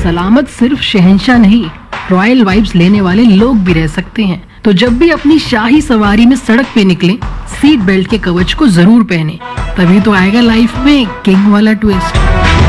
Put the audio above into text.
सलामत सिर्फ शहंशाह नहीं, रॉयल वाइब्स लेने वाले लोग भी रह सकते हैं। तो जब भी अपनी शाही सवारी में सड़क पे निकलें, सीट बेल्ट के कवच को जरूर पहने, तभी तो आएगा लाइफ में किंग वाला ट्विस्ट।